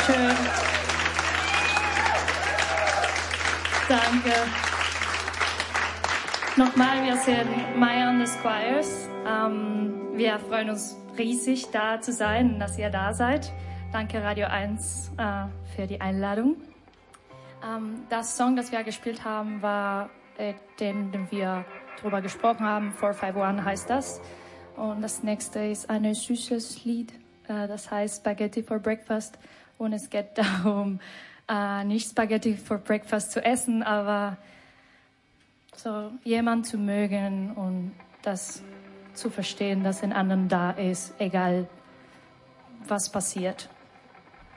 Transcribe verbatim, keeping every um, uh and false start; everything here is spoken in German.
Dankeschön. Danke. Nochmal, wir sind Maya and the Squires. Ähm, wir freuen uns riesig, da zu sein und dass ihr da seid. Danke Radio eins äh, für die Einladung. Ähm, das Song, das wir gespielt haben, war äh, den, den wir drüber gesprochen haben. four five one heißt das. Und das nächste ist ein süßes Lied, äh, das heißt Spaghetti for Breakfast. Und es geht darum, äh, nicht Spaghetti for Breakfast zu essen, aber so jemanden zu mögen und das zu verstehen, dass in anderen da ist, egal was passiert.